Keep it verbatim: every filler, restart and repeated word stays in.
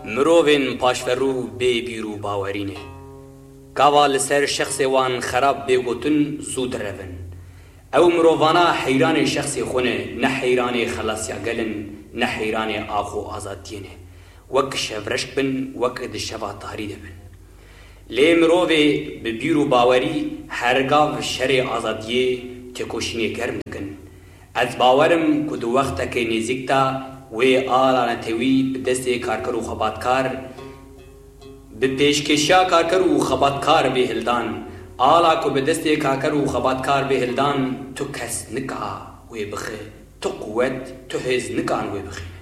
مروین پاشفرو بی بیرو باورینه گاوا لسر شخص وان خراب بگوتن زود روین او مرووانا حیران شخص خونه نه حیران خلاصیا گلن نه حیران آخو آزادینه وک شفرشک بن وک دشوا تاری دبن لی مروی به بیرو باوری هرگاو شر آزادیه تکوشینی گرم دکن از باورم که دو وقت که نزیکتا و آلا نتوی به دست کارکر و خباتکار به پیشکشیا کارکر و خباتکار به هلدان آلا که به دست کارکر و خباتکار به هلدان تو کس نکا و بخه تو قوت تو هز نکان و بخه